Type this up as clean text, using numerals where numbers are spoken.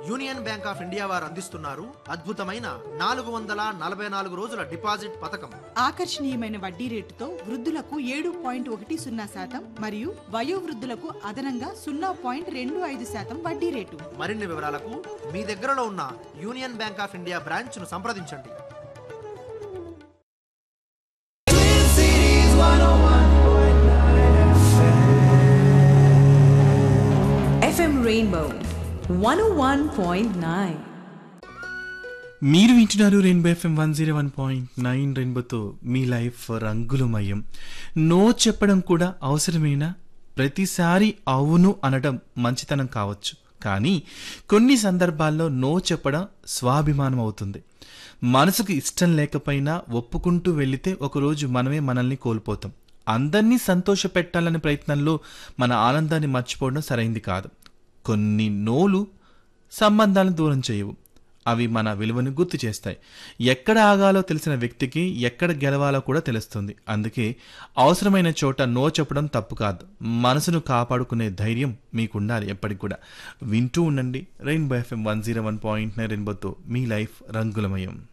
Union bank of India వారు అందిస్తున్నారు అద్భుతమైన 444 రోజుల డిపాజిట్ పథకం. ఆకర్షణీయమైన వడ్డీ రేటుతో వృద్ధులకు 7.10% మరియు వయోవృద్ధులకు అదనంగా 0.25% వడ్డీ రేటు. మరిన్ని వివరాలకు మీ దగ్గరలో ఉన్న union bank of India branch ను సంప్రదించండి. FM Rainbow 101.9. మీరు వింటున్నారు రెయిన్బో FM 101.9. రెయిన్బోతో మీ లైఫ్ రంగులమయం. నో చెప్పడం కూడా అవసరమేనా? ప్రతిసారి అవును అనడం మంచితనం కావచ్చు, కానీ కొన్ని సందర్భాల్లో నో చెప్పడం స్వాభిమానం అవుతుంది. మనసుకు ఇష్టం లేకపోయినా ఒప్పుకుంటూ వెళితే ఒకరోజు మనమే మనల్ని కోల్పోతాం. అందరినీ సంతోష పెట్టాలనే ప్రయత్నంలో మన ఆనందాన్ని మర్చిపోవడం సరైంది కాదు. కొన్ని నోలు సంబంధాలను దూరం చేయవు, అవి మన విలువను గుర్తు చేస్తాయి. ఎక్కడ ఆగాలో తెలిసిన వ్యక్తికి ఎక్కడ గెలవాలో కూడా తెలుస్తుంది. అందుకే అవసరమైన చోట నో చెప్పడం తప్పు కాదు. మనసును కాపాడుకునే ధైర్యం మీకుండాలి ఎప్పటికి కూడా. వింటూ ఉండండి రెయిన్బో FM 101.9. రెయిన్బోతో మీ లైఫ్ రంగులమయం.